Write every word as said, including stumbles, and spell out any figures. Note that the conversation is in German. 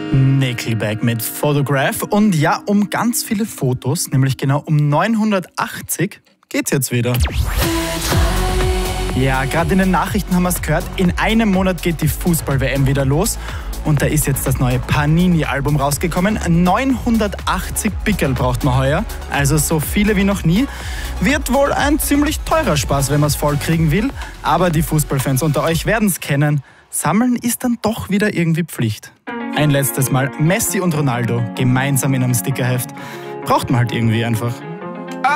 Nickelback mit Photograph. Und ja, um ganz viele Fotos, nämlich genau um neunhundertachtzig, geht's jetzt wieder. Ja, gerade in den Nachrichten haben wir es gehört, in einem Monat geht die Fußball-W M wieder los. Und da ist jetzt das neue Panini-Album rausgekommen. neunhundertachtzig Pickel braucht man heuer, also so viele wie noch nie. Wird wohl ein ziemlich teurer Spaß, wenn man es voll kriegen will. Aber die Fußballfans unter euch werden es kennen. Sammeln ist dann doch wieder irgendwie Pflicht. Ein letztes Mal Messi und Ronaldo gemeinsam in einem Stickerheft. Braucht man halt irgendwie einfach.